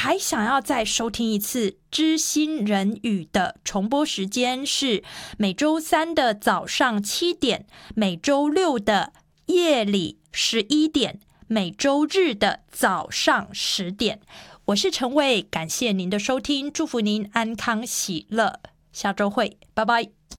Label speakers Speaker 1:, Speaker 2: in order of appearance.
Speaker 1: 还想要再收听一次知心人语的重播时间是每周三的早上7点，每周六的夜里11点，每周日的早上10点。我是陈慧，感谢您的收听，祝福您安康喜乐，下周会，拜拜。